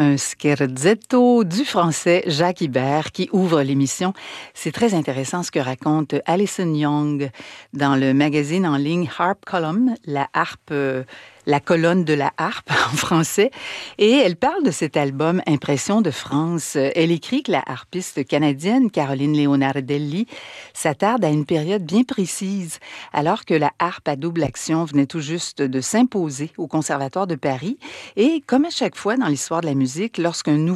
Un scherzetto du français Jacques Ibert qui ouvre l'émission. C'est très intéressant ce que raconte Alison Young dans le magazine en ligne Harp Column, la harpe, la colonne de la harpe en français. Et elle parle de cet album Impressions de France. Elle écrit que la harpiste canadienne Caroline Leonardelli s'attarde à une période bien précise, alors que la harpe à double action venait tout juste de s'imposer au Conservatoire de Paris. Et comme à chaque fois dans l'histoire de la musique, lorsqu'un nouveau